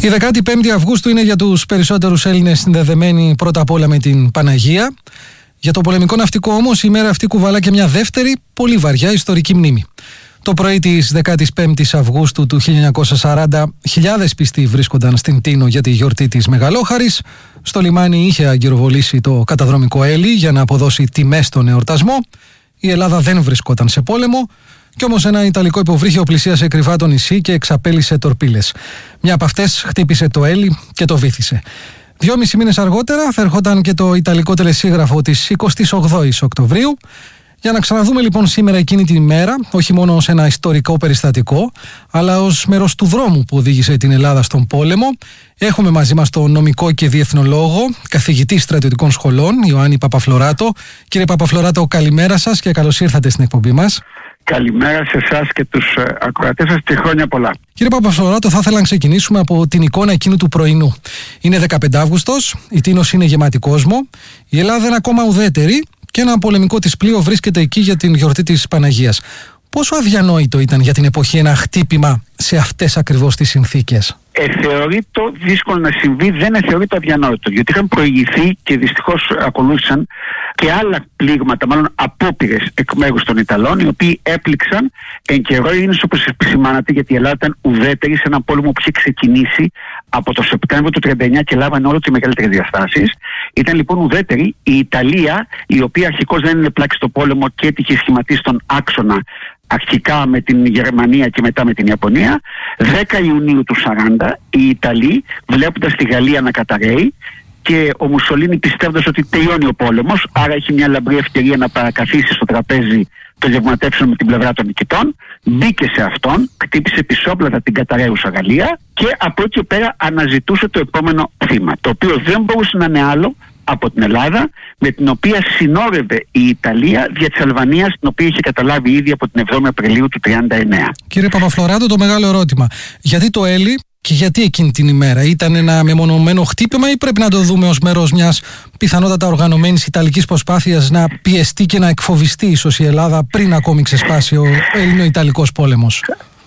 Τη 15η Αυγούστου είναι για τους περισσότερους Έλληνες συνδεδεμένη πρώτα απ' όλα με την Παναγία. Για το πολεμικό ναυτικό όμως η μέρα αυτή κουβαλά και μια δεύτερη πολύ βαριά ιστορική μνήμη. Το πρωί της 15ης Αυγούστου του 1940 χιλιάδες πιστοί βρίσκονταν στην Τίνο για τη γιορτή της Μεγαλόχαρης. Στο λιμάνι είχε αγκυροβολήσει το καταδρομικό Έλλη για να αποδώσει τιμές στον εορτασμό. Η Ελλάδα δεν βρισκόταν σε πόλεμο. Κι όμως ένα ιταλικό υποβρύχιο πλησίασε κρυφά το νησί και εξαπέλυσε τορπίλες. Μια από αυτές χτύπησε το Έλλη και το βύθισε. 2,5 μήνες αργότερα θα ερχόταν και το ιταλικό τελεσίγραφο της 28ης Οκτωβρίου. Για να ξαναδούμε λοιπόν σήμερα εκείνη την ημέρα, όχι μόνο ως ένα ιστορικό περιστατικό, αλλά ως μέρος του δρόμου που οδήγησε την Ελλάδα στον πόλεμο, έχουμε μαζί μας τον νομικό και διεθνολόγο, καθηγητή στρατιωτικών σχολών, Ιωάννη Παπαφλωράτο. Κύριε Παπαφλωράτο, καλημέρα σας και καλώς ήρθατε στην εκπομπή μας. Καλημέρα σε εσάς και τους ακροατές σας και χρόνια πολλά. Κύριε Παπαφλωράτο, θα ήθελα να ξεκινήσουμε από την εικόνα εκείνου του πρωινού. Είναι 15 Αύγουστος, η Τίνος είναι γεμάτη κόσμο, η Ελλάδα είναι ακόμα ουδέτερη και ένα πολεμικό της πλοίο βρίσκεται εκεί για την γιορτή της Παναγίας. Πόσο αδιανόητο ήταν για την εποχή ένα χτύπημα σε αυτές ακριβώς τις συνθήκες? Θεωρείται δύσκολο να συμβεί, δεν θεωρείται αδιανόητο, γιατί είχαν προηγηθεί και δυστυχώς ακολούθησαν και άλλα πλήγματα, μάλλον απόπειρες εκ μέρους των Ιταλών, οι οποίοι έπληξαν εν καιρό. Είναι όπως επισημάνατε, γιατί η Ελλάδα ήταν ουδέτερη σε έναν πόλεμο που είχε ξεκινήσει από το Σεπτέμβριο του 1939 και λάβανε όλο και μεγαλύτερες διαστάσεις. Ήταν λοιπόν ουδέτερη η Ιταλία, η οποία αρχικώς δεν είναι πλάξη στο πόλεμο και έτυχε σχηματίσει τον άξονα αρχικά με την Γερμανία και μετά με την Ιαπωνία. 10 Ιουνίου του 1940 οι Ιταλοί, βλέποντας τη Γαλλία να καταραίει και ο Μουσολίνι πιστεύοντας ότι τελειώνει ο πόλεμος, άρα έχει μια λαμπρή ευκαιρία να παρακαθίσει στο τραπέζι των γευματεύσεων με την πλευρά των νικητών, μπήκε σε αυτόν, χτύπησε πισόπλατα την καταραίουσα Γαλλία και από εκεί πέρα αναζητούσε το επόμενο θύμα, το οποίο δεν μπορούσε να είναι άλλο από την Ελλάδα, με την οποία συνόρευε η Ιταλία δια της Αλβανίας, την οποία είχε καταλάβει ήδη από την 7η Απριλίου του 1939. Κύριε Παπαφλωράτο, το μεγάλο ερώτημα. Γιατί το Έλλη και γιατί εκείνη την ημέρα? Ήταν ένα μεμονωμένο χτύπημα ή πρέπει να το δούμε ως μέρος μιας πιθανότατα οργανωμένης ιταλικής προσπάθειας να πιεστεί και να εκφοβιστεί ίσως η Ελλάδα πριν ακόμη ξεσπάσει ο Έλληνο-Ιταλικός πόλεμος?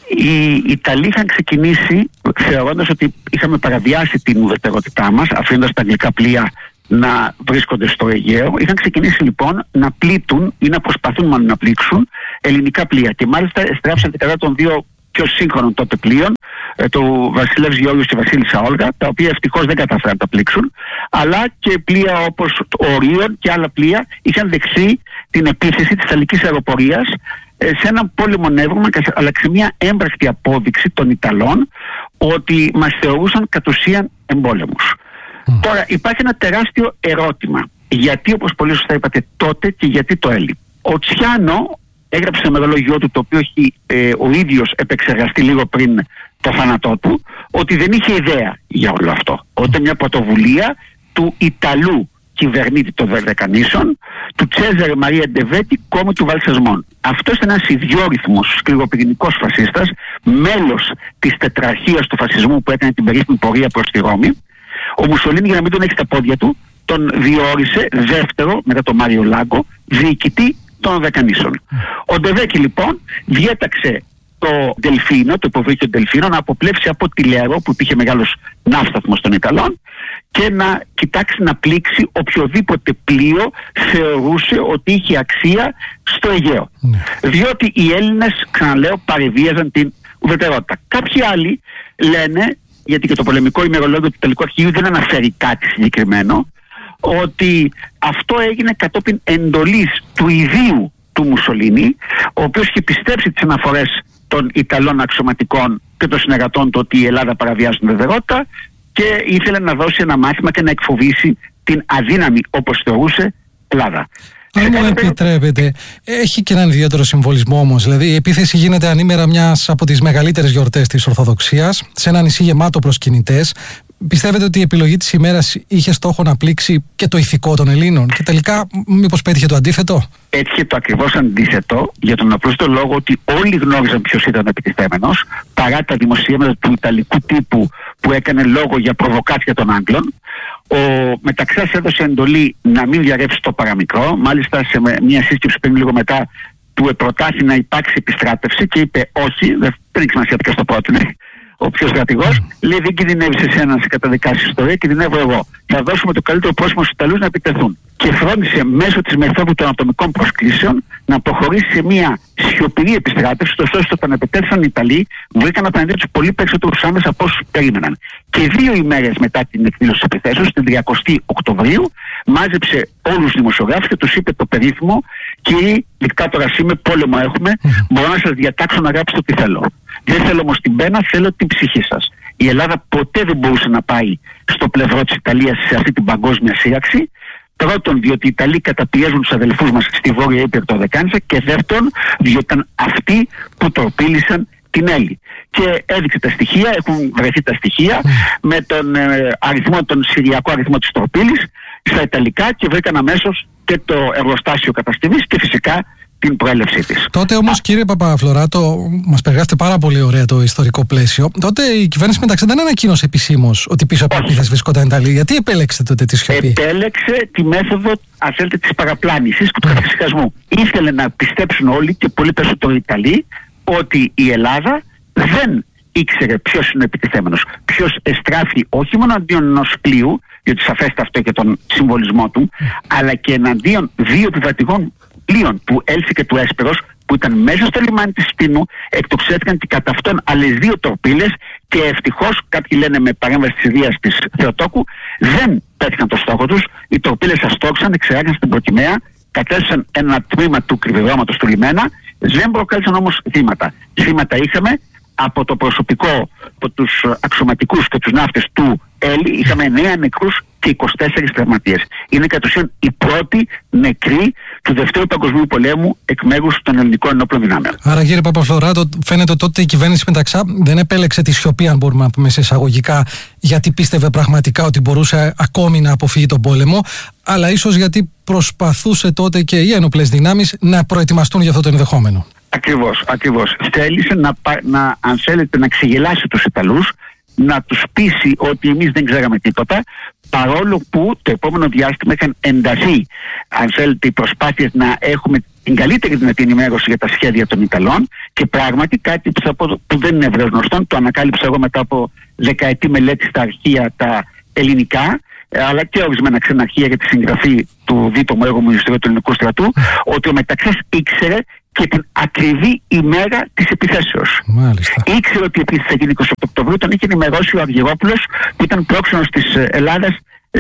Οι Ιταλοί είχαν ξεκινήσει θεωρώντας ότι είχαμε παραβιάσει την ουδετερότητά μας, αφήνοντας τα αγγλικά πλοία να βρίσκονται στο Αιγαίο. Είχαν ξεκινήσει λοιπόν να πλήττουν ή να προσπαθούν μάλλον να πλήξουν ελληνικά πλοία και μάλιστα στρέψαν κατά των δύο πιο σύγχρονων τότε πλοίων, του Βασιλεύς Γεώργιος και Βασίλισσα Όλγα, τα οποία ευτυχώς δεν καταφέραν να τα πλήξουν, αλλά και πλοία όπως το Ορίον και άλλα πλοία είχαν δεχθεί την επίθεση της Ιταλικής αεροπορίας σε έναν πόλεμο νεύρωμα, αλλά και μια έμπρακτη απόδειξη των Ιταλών ότι μας θεωρούσαν κατ' ουσίαν εμπόλεμους. Τώρα υπάρχει ένα τεράστιο ερώτημα. Γιατί, όπως πολύ σωστά είπατε, τότε και γιατί το Έλλη? Ο Τσιάνο έγραψε ένα μεγαλόγιό του, το οποίο έχει ο ίδιος επεξεργαστεί λίγο πριν το θάνατό του, ότι δεν είχε ιδέα για όλο αυτό. Ότι μια πρωτοβουλία του Ιταλού κυβερνήτη των Δεκανήσων, του Τσέζαρε Μαρία Ντεβέτη, κόμμα του Βαλσεσμών. Αυτός ήταν ένας ιδιόρυθμος σκληροπυρηνικός φασίστας, μέλος της τετραρχίας του φασισμού που έκανε την περίφημη πορεία προς τη Ρώμη. Ο Μουσολίνι, για να μην τον έχει στα πόδια του, τον διόρισε δεύτερο, μετά τον Μάριο Λάγκο, διοικητή των Δεκανήσων. Ο Ντεβέκη λοιπόν διέταξε το Δελφίνο, το υποβρύχιο Δελφίνο, να αποπλέψει από τη Λέρο, που υπήρχε μεγάλος ναύσταθμος των Ιταλών, και να κοιτάξει να πλήξει οποιοδήποτε πλοίο θεωρούσε ότι είχε αξία στο Αιγαίο. Διότι οι Έλληνες, ξαναλέω, παρεβίαζαν την ουδετερότητα. Κάποιοι άλλοι λένε, γιατί και το πολεμικό ημερολόγιο του Ιταλικού Αρχηγείου δεν αναφέρει κάτι συγκεκριμένο, ότι αυτό έγινε κατόπιν εντολής του ιδίου του Μουσολίνι, ο οποίος είχε πιστέψει τις αναφορές των Ιταλών αξιωματικών και των συνεργατών του ότι η Ελλάδα παραβιάζει την ουδετερότητα και ήθελε να δώσει ένα μάθημα και να εκφοβήσει την αδύναμη, όπως θεωρούσε, Ελλάδα. Αν μου επιτρέπετε, έχει και έναν ιδιαίτερο συμβολισμό όμως. Δηλαδή, η επίθεση γίνεται ανήμερα μιας από τις μεγαλύτερες γιορτές της Ορθοδοξίας, σε ένα νησί γεμάτο προσκυνητές. Πιστεύετε ότι η επιλογή της ημέρας είχε στόχο να πλήξει και το ηθικό των Ελλήνων και τελικά μήπως πέτυχε το αντίθετο? Έτυχε το ακριβώς αντίθετο, για τον απλό λόγο ότι όλοι γνώριζαν ποιος ήταν ο επιτιθέμενος, παρά τα δημοσιεύματα του ιταλικού τύπου που έκανε λόγο για προβοκάτσια των Άγγλων. Ο Μεταξάς έδωσε εντολή να μην διαρρεύσει το παραμικρό. Μάλιστα, σε μια σύσκεψη πριν λίγο μετά, του προτάθη να υπάρξει επιστράτευση και είπε όχι, δεν έχει σημασία ποιος το πρότεινε. πιο στρατηγός, λέει δεν κινδυνεύει εσένα να σε καταδικάσει ιστορία, κινδυνεύω εγώ. Θα δώσουμε το καλύτερο πρόσωπο στους Ιταλούς να επιτεθούν. Και φρόντισε μέσω της μεθόδου των ατομικών προσκλήσεων να προχωρήσει σε μια σιωπηρή επιστράτευση, ώστε όταν επετέθησαν οι Ιταλοί, βρήκαν απέναντί τους πολύ περισσότερους άμεσα από όσους περίμεναν. Και 2 ημέρες μετά την εκδήλωση της επιθέσεως, την 30η Οκτωβρίου, μάζεψε όλους τους δημοσιογράφους και τους είπε το περίφημο: κύριοι, δικτάτορας είμαι, πόλεμο έχουμε, μπορώ να σας διατάξω να γράψετε ό,τι θέλω. Δεν θέλω όμως την πένα, θέλω την ψυχή σας. Η Ελλάδα ποτέ δεν μπορούσε να πάει στο πλευρό της Ιταλίας σε αυτή την παγκόσμια σύραξη. Πρώτον, διότι οι Ιταλοί καταπιέζουν τους αδελφούς μας στη Βόρεια Ήπειρο το Δεκάνησα, και δεύτερον, διότι ήταν αυτοί που τορπίλησαν την Έλλη. Και έδειξε τα στοιχεία, έχουν βρεθεί τα στοιχεία με τον συριακό αριθμό της τορπίλης στα Ιταλικά, και βρήκαν αμέσως και το εργοστάσιο κατασκευής και φυσικά την προέλευσή της. Τότε όμως, κύριε Παπαφλωράτο, μας περιγράφετε πάρα πολύ ωραία το ιστορικό πλαίσιο. Τότε η κυβέρνηση μεταξύ δεν ανακοίνωσε επισήμως ότι πίσω από επίθεση βρισκόταν Ιταλοί. Γιατί επέλεξε τότε τη σιωπή? Επέλεξε τη μέθοδο, αν θέλετε, της παραπλάνησης και του καθησυχασμού. Ήθελε να πιστέψουν όλοι, και πολύ περισσότερο οι Ιταλοί, ότι η Ελλάδα δεν ήξερε ποιος είναι ο επιτιθέμενος. Ποιος εστράφει όχι μόνο αντίον ενός πλοίου, διότι σαφέστα αυτό και τον συμβολισμό του, αλλά και εναντίον 2 επιβατικών πλοίων, του Έλση και του Έσπερος, που ήταν μέσα στο λιμάνι της Σπίνου, εκτοξεύτηκαν και κατά αυτόν άλλες 2 τορπίλες, και ευτυχώς, κάποιοι λένε με παρέμβαση της Ιδίας της Θεοτόκου, δεν πέτυχαν το στόχο τους. Οι τορπίλες αστόξαν, εξεράγαν στην Προκυμαία, κατέστησαν ένα τμήμα του κρυβερρώματος του λιμένα, δεν προκάλεσαν όμως θύματα. Θύματα είχαμε από το προσωπικό, από τους αξιωματικούς και τους ναύτες του Έλλη, είχαμε 9 νεκρούς και 24 τραυματίες. Είναι κατ' ουσίαν οι πρώτοι νεκροί του Δευτέρου Παγκοσμίου Πολέμου εκ μέρους των ελληνικών ενόπλων δυνάμεων. Άρα, κύριε Παπαφλωράτο, φαίνεται τότε η κυβέρνηση Μεταξά δεν επέλεξε τη σιωπή, αν μπορούμε να πούμε σε εισαγωγικά, γιατί πίστευε πραγματικά ότι μπορούσε ακόμη να αποφύγει τον πόλεμο, αλλά ίσως γιατί προσπαθούσε τότε και οι ένοπλες δυνάμεις να προετοιμαστούν για αυτό το ενδεχόμενο. Ακριβώς. Θέλησε αν θέλετε, να ξεγελάσει τους Ιταλούς, να τους πείσει ότι εμείς δεν ξέραμε τίποτα, παρόλο που το επόμενο διάστημα είχαν ενταθεί, αν θέλετε, οι προσπάθειες να έχουμε την καλύτερη δυνατή ενημέρωση για τα σχέδια των Ιταλών, και πράγματι κάτι που δεν είναι ευρέως γνωστό, το ανακάλυψα εγώ μετά από δεκαετή μελέτη στα αρχεία τα ελληνικά, αλλά και ορισμένα ξένα αρχεία για τη συγγραφή του δίτομου έργου μου Ιστορία του Ελληνικού Στρατού, ότι ο Μεταξάς ήξερε και την ακριβή ημέρα της επιθέσεως. Μάλιστα. Ήξερε ότι η επίθεση θα γίνει 28 Οκτωβρίου, τον είχε ενημερώσει ο Αργυρόπουλος, που ήταν πρόξενος της Ελλάδας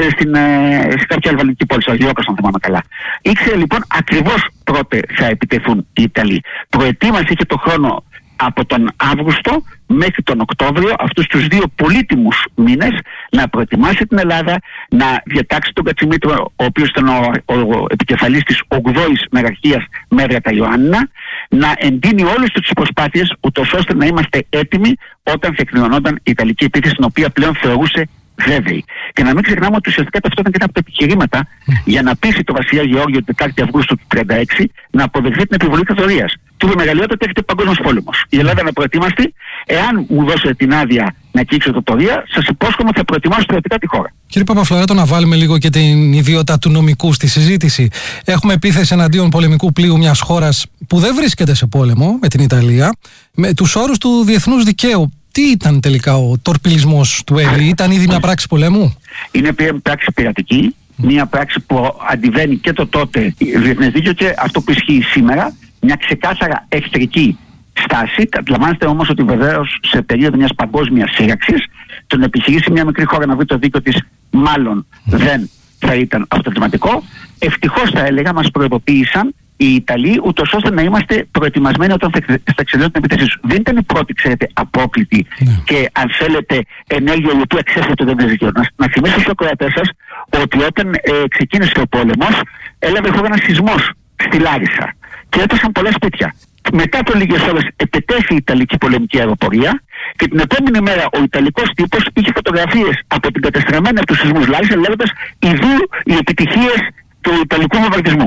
σε κάποια αλβανική πόλη, στο Αργυρόκαστο, αν θυμάμαι καλά. Ήξερε λοιπόν ακριβώς πότε θα επιτεθούν οι Ιταλοί. Προετοίμασε, είχε το χρόνο από τον Αύγουστο μέχρι τον Οκτώβριο, αυτούς τους 2 πολύτιμους μήνες, να προετοιμάσει την Ελλάδα, να διατάξει τον Κατσιμήτρο, ο οποίος ήταν ο επικεφαλής της 8ης Μεραρχίας Μέρια τα Ιωάννινα, να εντείνει όλες τις προσπάθειες, ούτως ώστε να είμαστε έτοιμοι όταν θα εκδηλωνόταν η Ιταλική επίθεση, την οποία πλέον θεωρούσε βέβαιη. Και να μην ξεχνάμε ότι ουσιαστικά αυτό ήταν και ένα από τα επιχειρήματα για να πείσει το βασιλιά Γεώργιο την 4η Αυγούστου του 1936 να αποδεχθεί την επιβολή καθορίας. Του είπε μεγαλειότητα ότι έχετε παγκόσμιος πόλεμος. Η Ελλάδα να προετοίμαστε, εάν μου δώσετε την άδεια να κήξω το πορεία, σας υπόσχομαι ότι θα προετοιμάσω στρατιωτικά τη χώρα. Κύριε Παπαφλωράτο, να βάλουμε λίγο και την ιδιότητα του νομικού στη συζήτηση. Έχουμε επίθεση εναντίον πολεμικού πλοίου μιας χώρας που δεν βρίσκεται σε πόλεμο με την Ιταλία, με τους όρους του διεθνούς δικαίου. Τι ήταν τελικά ο τορπιλισμός του Έλλη? Ήταν ήδη μια πράξη πολέμου? Είναι μια πράξη πειρατική, μια πράξη που αντιβαίνει και το τότε διεθνές δίκαιο και αυτό που ισχύει σήμερα, μια ξεκάθαρα εχθρική στάση. Αντιλαμβάνεστε όμως ότι βεβαίως σε περίοδο μιας παγκόσμιας σύραξης, το να επιχειρήσει μια μικρή χώρα να βρει το δίκαιο της μάλλον δεν θα ήταν αποτελεσματικό. Ευτυχώς, θα έλεγα, μας προειδοποίησαν οι Ιταλοί, ούτως ώστε να είμαστε προετοιμασμένοι όταν θα εξελιώσουν την επίθεση. Δεν ήταν η πρώτη, ξέρετε, απόκλητη και, αν θέλετε, ενέργεια η οποία ξέφυγε το διεθνές δίκαιο. Να θυμίσω στους ακροατές σας ότι όταν ξεκίνησε ο πόλεμος, έλαβε χώρα ένας σεισμός στη Λάρισα και έτρωσαν πολλά σπίτια. Μετά από λίγες ώρες επετέφθη η Ιταλική πολεμική αεροπορία και την επόμενη μέρα ο Ιταλικός τύπος είχε φωτογραφίες από την κατεστραμμένη από τους σεισμούς Λάρισα, λέγοντας «Ιδού οι επιτυχίες του Ιταλικού βομβαρδισμού».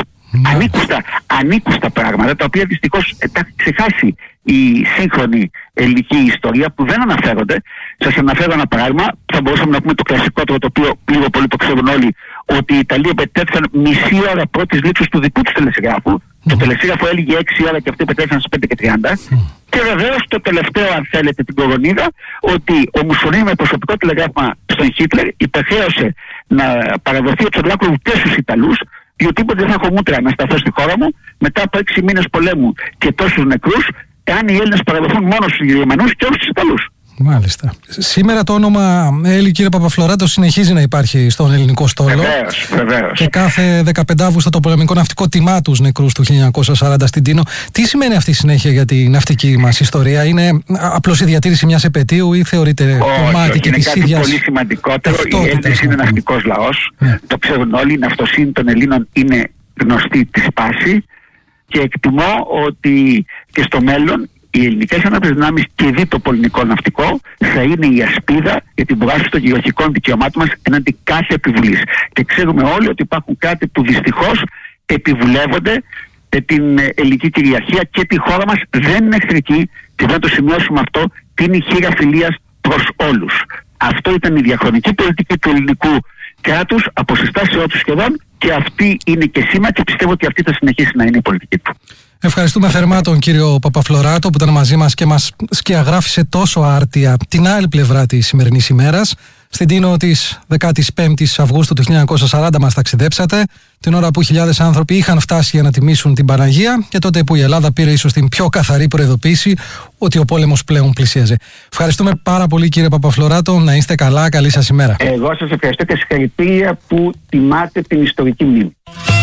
Ανήκουστα πράγματα, τα οποία δυστυχώς τα έχει ξεχάσει η σύγχρονη ελληνική ιστορία, που δεν αναφέρονται. Σας αναφέρω ένα παράδειγμα, θα μπορούσαμε να πούμε το κλασικότερο, το οποίο λίγο πολύ το ξέρουν όλοι, ότι οι Ιταλοί επετέθηκαν μισή ώρα πρώτης λήξης του δικού τους τελεσυγράφου, Το τελεσίγραφο έλεγε 6 ώρα και αυτοί πετέσαν στις 5:30. Και βεβαίως το τελευταίο, αν θέλετε, την κορονίδα, ότι ο Μουσολίνι με προσωπικό τηλεγράφημα στον Χίτλερ υπερχρέωσε να παραδοθεί ο Τσολάκου και στους Ιταλούς, διότι είπε δεν θα έχω μούτρα να σταθώ στη χώρα μου μετά από 6 μήνες πολέμου και τόσους νεκρούς, εάν οι Έλληνες παραδοθούν μόνο στους Γερμανούς και όχι στους Ιταλούς. Μάλιστα. Σήμερα το όνομα Έλλη, κύριε Παπαφλωράτο, συνεχίζει να υπάρχει στον ελληνικό στόλο. Βεβαίως. Και κάθε 15 Αύγουστο το πολεμικό ναυτικό τιμά τους νεκρούς του 1940 στην Τίνο. Τι σημαίνει αυτή η συνέχεια για τη ναυτική μας ιστορία? Είναι απλώς η διατήρηση μιας επετείου ή θεωρείται κομμάτι και της ίδιας? Είναι κάτι πολύ σημαντικότερο. Οι Έλληνες είναι ναυτικός λαός. Το ξέρουν όλοι. Η ναυτοσύνη των Ελλήνων είναι γνωστή τη σπάση. Και εκτιμώ ότι και στο μέλλον οι ελληνικές ανάπτυξες δυνάμεις και δι' το πολεμικό ναυτικό θα είναι η ασπίδα για την προάσπιση των κυριαρχικών δικαιωμάτων μας εναντί κάθε επιβουλής. Και ξέρουμε όλοι ότι υπάρχουν κράτη που δυστυχώς επιβουλεύονται την ελληνική κυριαρχία και τη χώρα μας δεν είναι εχθρική και δεν το σημειώσουμε αυτό, την χείρα φιλίας προς όλους. Αυτό ήταν η διαχρονική πολιτική του ελληνικού κράτους από συστάσεώς του σχεδόν και αυτή είναι και σήμερα και πιστεύω ότι αυτή θα συνεχίσει να είναι η πολιτική του. Ευχαριστούμε θερμά τον κύριο Παπαφλωράτο που ήταν μαζί μας και μας σκιαγράφησε τόσο άρτια την άλλη πλευρά της σημερινής ημέρας. Στην Τίνο της 15ης Αυγούστου του 1940 μας ταξιδέψατε, την ώρα που χιλιάδες άνθρωποι είχαν φτάσει για να τιμήσουν την Παναγία και τότε που η Ελλάδα πήρε ίσως την πιο καθαρή προειδοποίηση ότι ο πόλεμος πλέον πλησίαζε. Ευχαριστούμε πάρα πολύ κύριε Παπαφλωράτο, να είστε καλά, καλή σας ημέρα. Εγώ σας ευχαριστώ και συγχαρητήρια που τιμάτε την ιστορική μνήμη.